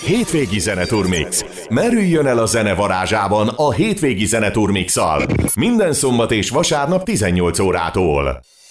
Hétvégi Zeneturmix. Merüljön el a zene varázsában a Hétvégi Zeneturmix-szal. Minden szombat és vasárnap 18 órától.